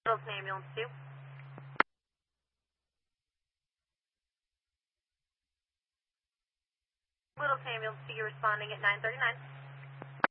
Littleton Ambulance 2. Littleton Ambulance 2, you're responding at 939.